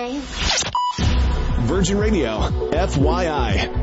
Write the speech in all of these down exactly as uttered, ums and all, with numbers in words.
I. Virgin Radio, F Y I.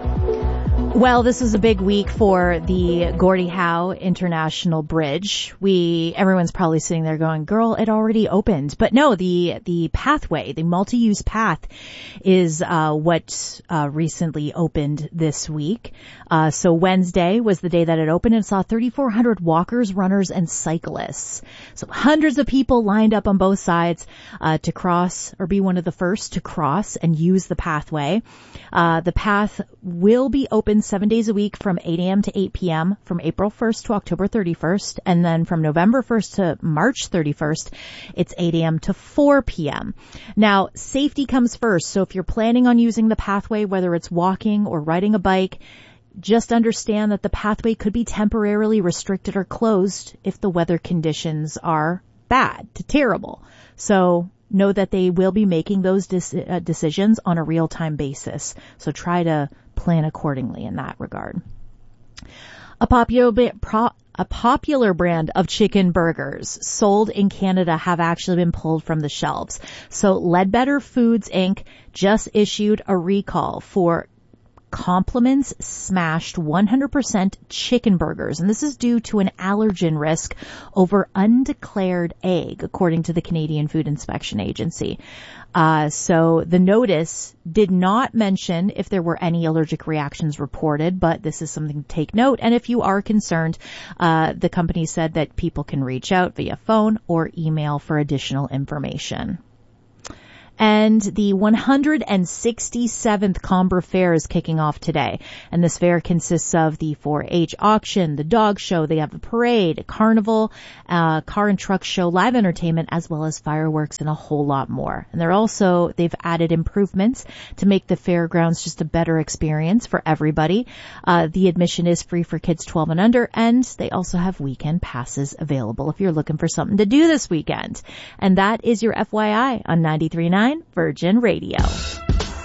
Well, this is a big week for the Gordie Howe International Bridge. We, everyone's probably sitting there going, girl, it already opened. But no, the, the pathway, the multi-use path is, uh, what, uh, recently opened this week. Uh, so Wednesday was the day that it opened and saw thirty-four hundred walkers, runners, and cyclists. So hundreds of people lined up on both sides, uh, to cross or be one of the first to cross and use the pathway. Uh, the path will be open seven days a week from eight a.m. to eight p.m. from April first to October thirty-first. And then from November first to March thirty-first, it's eight a.m. to four p.m. Now, safety comes first. So if you're planning on using the pathway, whether it's walking or riding a bike, just understand that the pathway could be temporarily restricted or closed if the weather conditions are bad to terrible. So know that they will be making those de- uh, decisions on a real-time basis. So try to plan accordingly in that regard. A popular, pro, a popular brand of chicken burgers sold in Canada have actually been pulled from the shelves. So Leadbetter Foods Incorporated just issued a recall for Compliments Smashed one hundred percent chicken burgers, and this is due to an allergen risk over undeclared egg, according to the Canadian Food Inspection Agency. Uh, so the notice did not mention if there were any allergic reactions reported, but this is something to take note. And if you are concerned, uh, the company said that people can reach out via phone or email for additional information. And the one hundred sixty-seventh Comber Fair is kicking off today. And this fair consists of the four H auction, the dog show, they have a parade, a carnival, uh, car and truck show, live entertainment, as well as fireworks and a whole lot more. And they're also, they've added improvements to make the fairgrounds just a better experience for everybody. Uh, the admission is free for kids twelve and under, and they also have weekend passes available if you're looking for something to do this weekend. And that is your F Y I on ninety-three point nine Virgin Radio.